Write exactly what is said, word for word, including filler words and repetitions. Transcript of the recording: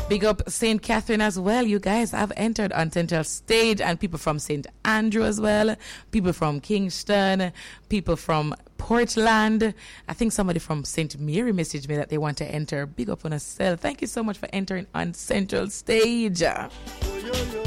Big up Saint Catherine as well. You guys have entered on Central Stage, and people from Saint Andrew as well, people from Kingston, people from Portland. I think somebody from Saint Mary messaged me that they want to enter. Big up on us. Thank you so much for entering on Central Stage.